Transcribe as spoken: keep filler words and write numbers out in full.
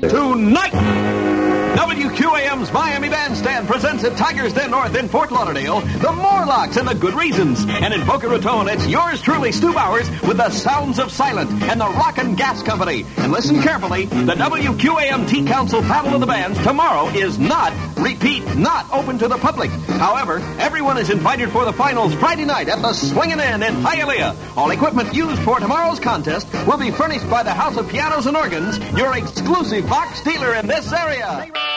Tonight! W Q A M's Miami Bandstand presents at Tiger's Den North in Fort Lauderdale the Morlocks and the Good Reasons. And in Boca Raton, it's yours truly, Stu Bowers, with the Sounds of Silent and the Rockin' Gas Company. And listen carefully, the W Q A M T-Council Battle of the Bands tomorrow is not, repeat, not open to the public. However, everyone is invited for the finals Friday night at the Swingin' Inn in Hialeah. All equipment used for tomorrow's contest will be furnished by the House of Pianos and Organs, your exclusive box dealer in this area.